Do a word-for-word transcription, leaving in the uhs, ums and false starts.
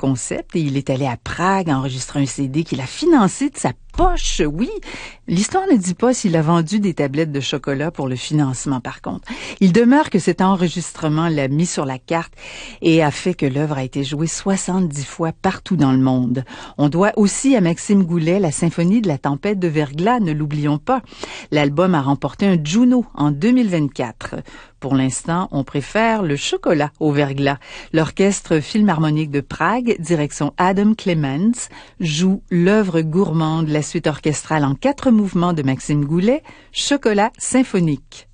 concept et il est allé à Prague enregistrer un C D qu'il a financé de sa poche, oui. L'histoire ne dit pas s'il a vendu des tablettes de chocolat pour le financement, par contre. Il demeure que cet enregistrement l'a mis sur la carte et a fait que l'œuvre a été jouée soixante-dix fois partout dans le monde. On doit aussi à Maxime Goulet la symphonie de la tempête de verglas, ne l'oublions pas. L'album a remporté un Juno en deux mille vingt-quatre. Pour l'instant, on préfère le chocolat au verglas. L'Orchestre Philharmonique de Prague, direction Adam Clements, joue l'œuvre gourmande, la suite orchestrale en quatre mouvements de Maxime Goulet, Chocolat symphonique.